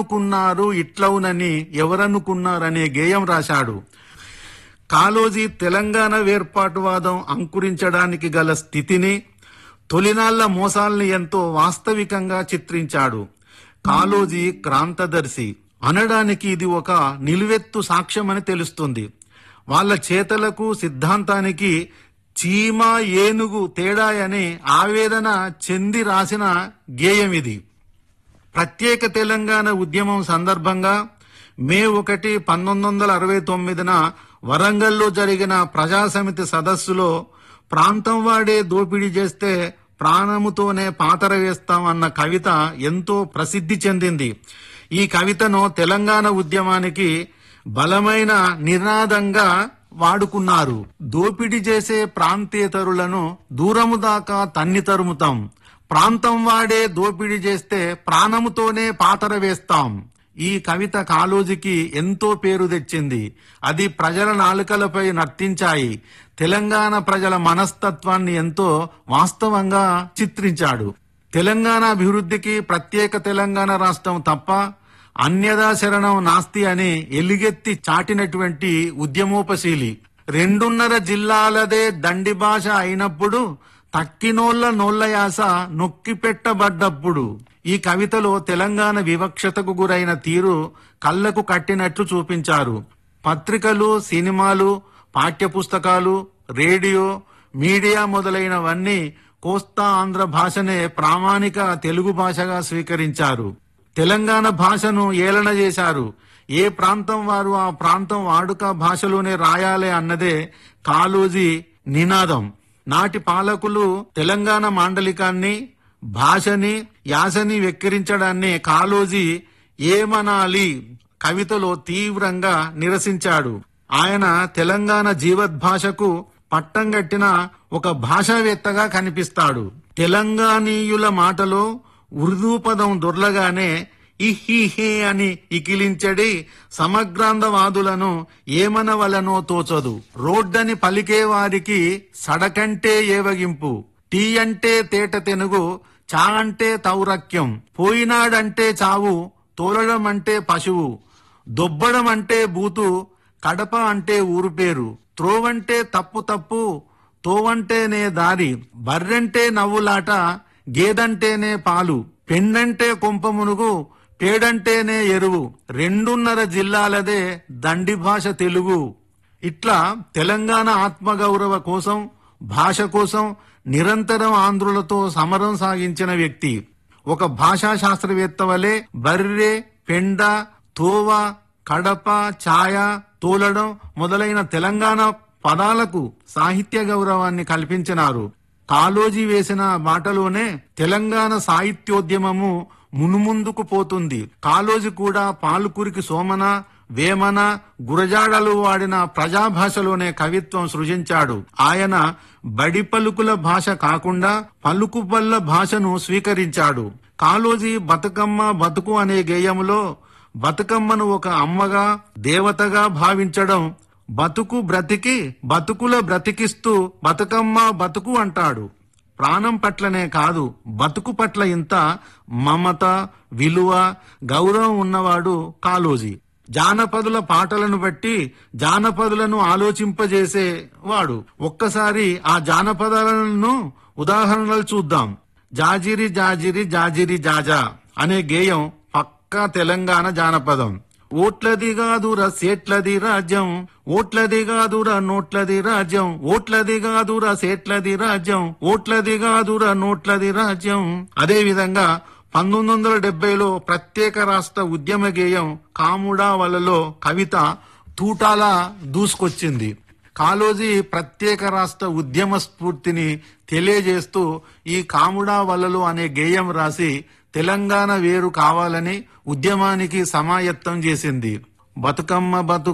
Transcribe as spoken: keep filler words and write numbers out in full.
కున్నారు ఇట్లవునని ఎవరనుకున్నారనే గేయం రాశాడు. కాళోజీ తెలంగాణ వేర్పాటువాదం అంకురించడానికి గల స్థితిని, తొలినాళ్ల మోసాల్ని ఎంతో వాస్తవికంగా చిత్రించాడు. కాళోజీ క్రాంతదర్శి అనడానికి ఇది ఒక నిలువెత్తు సాక్ష్యమని తెలుస్తుంది. వాళ్ళ చేతలకు సిద్ధాంతానికి చీమ ఏనుగు తేడాయని ఆవేదన చెంది రాసిన గేయం ఇది. ప్రత్యేక తెలంగాణ ఉద్యమం సందర్భంగా మే ఒకటి పంతొమ్మిది వందల అరవై తొమ్మిదిన వరంగల్లో జరిగిన ప్రజాసమితి సదస్సులో ప్రాంతం వాడే దోపిడీ చేస్తే ప్రాణముతోనే పాతర వేస్తాం అన్న కవిత ఎంతో ప్రసిద్ధి చెందింది. ఈ కవితను తెలంగాణ ఉద్యమానికి బలమైన నినాదంగా వాడుకున్నారు. దోపిడీ చేసే ప్రాంతేతరులను దూరము దాకా తన్ని తరుముతాం, ప్రాంతం వాడే దోపిడీ చేస్తే ప్రాణముతోనే పాతర వేస్తాం. ఈ కవిత కాళోజీకి ఎంతో పేరు తెచ్చింది. అది ప్రజల నాలుకలపై నర్తించాయి. తెలంగాణ ప్రజల మనస్తత్వాన్ని ఎంతో వాస్తవంగా చిత్రించాడు. తెలంగాణ అభివృద్ధికి ప్రత్యేక తెలంగాణ రాష్ట్రం తప్ప అన్యదా శరణం నాస్తి అని ఎలుగెత్తి చాటినటువంటి ఉద్యమోపశీలి. రెండున్నర జిల్లాలదే దండి భాష అయినప్పుడు తక్కినోళ్ల నోళ్ల యాస నొక్కి పెట్టబడ్డప్పుడు. ఈ కవితలో తెలంగాణ వివక్షతకు గురైన తీరు కళ్లకు కట్టినట్లు చూపించారు. పత్రికలు, సినిమాలు, పాఠ్యపుస్తకాలు, రేడియో, మీడియా మొదలైనవన్నీ కోస్తా ఆంధ్ర భాషనే ప్రామాణిక తెలుగు భాషగా స్వీకరించారు. తెలంగాణ భాషను ఏలన చేశారు. ఏ ప్రాంతం వారు ఆ ప్రాంతం వాడుక భాషలోనే రాయాలి అన్నదే కాళోజీ నినాదం. నాటి పాలకులు తెలంగాణ మాండలికాన్ని, భాషని, యాసని వెక్కిరించడాన్ని కాళోజీ ఏమనాలి కవితలో తీవ్రంగా నిరసించాడు. ఆయన తెలంగాణ జీవద్భాషకు పట్టం కట్టిన ఒక భాషావేత్తగా కనిపిస్తాడు. తెలంగాణీయుల మాటలో ఉర్దూ పదం దొర్లగానే ఇహిహే అని ఇకిలించడి సమగ్రాంధవాదులను ఏమనవలనో తోచదు. రోడ్డని పలికే వారికి సడకంటే ఏవగింపు, టీ అంటే తేట తెనుగు, చా అంటే తౌరక్యం, పోయినాడంటే చావు, తోలడం అంటే పశువు, దొబ్బడం అంటే బూతు, కడప అంటే ఊరు పేరు, త్రోవంటే తప్పు తప్పు, తోవంటేనే దారి, బర్రెంటే నవ్వులాట, గేదంటేనే పాలు, పెండంటే కొంప మునుగు, పేడంటేనే ఎరువు, రెండున్నర జిల్లాలదే దండి భాష తెలుగు. ఇట్లా తెలంగాణ ఆత్మగౌరవ కోసం, భాష కోసం నిరంతరం ఆంధ్రులతో సమరం సాగించిన వ్యక్తి. ఒక భాషా శాస్త్రవేత్త వలె బర్రె, పెండ, తోవ, కడప, ఛాయ, తోలడం మొదలైన తెలంగాణ పదాలకు సాహిత్య గౌరవాన్ని కల్పించినారు. కాళోజీ వేసిన బాటలోనే తెలంగాణ సాహిత్యోద్యమము మునుముందుకు పోతుంది. కాళోజీ కూడా పాలుకురికి సోమన, వేమన, గురజాడలు వాడిన ప్రజాభాషలోనే కవిత్వం సృజించాడు. ఆయన బడి పలుకుల భాష కాకుండా పలుకుబల్ల భాషను స్వీకరించాడు. కాళోజీ బతుకమ్మ బతుకు అనే గేయములో బతుకమ్మను ఒక అమ్మగా, దేవతగా భావించడం, బతుకు బ్రతికి బతుకుల బ్రతికిస్తూ బతుకమ్మ బతుకు అంటాడు. ప్రాణం పట్లనే కాదు, బతుకు పట్ల ఇంత మమత, విలువ, గౌరవం ఉన్నవాడు కాళోజీ. జానపదుల పాటలను బట్టి జానపదులను ఆలోచింపజేసే వాడు. ఒక్కసారి ఆ జానపదాలను ఉదాహరణలు చూద్దాం. జాజిరి జాజిరి జాజిరి జాజా అనే గేయం పక్కా తెలంగాణ జానపదం. ఓట్లది గాదుర సేట్లది రాజ్యం, ఓట్లది గాదుర నోట్లది రాజ్యం, ఓట్లది గాదుర సేట్లది రాజ్యం, ఓట్లది గాదుర నోట్లది రాజ్యం. అదే విధంగా పంతొమ్మిది వందల డెబ్బైలో ప్రత్యేక రాష్ట్ర ఉద్యమ గేయం కాముడా వలలో కవిత తూటాలా దూసుకొచ్చింది. కాళోజీ ప్రత్యేక రాష్ట్ర ఉద్యమ స్ఫూర్తిని తెలియజేస్తూ ఈ కాముడా వలలో అనే గేయం రాసి తెలంగాణ వేరు కావాలని ఉద్యమానికి సమాయత్తం చేసింది. బతుకమ్మ బతుకు